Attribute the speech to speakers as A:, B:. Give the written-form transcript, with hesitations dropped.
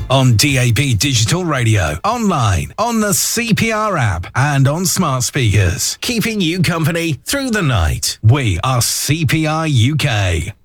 A: On DAB Digital Radio, online, on the CPR app, and on smart speakers. Keeping you company through the night. We are CPR UK.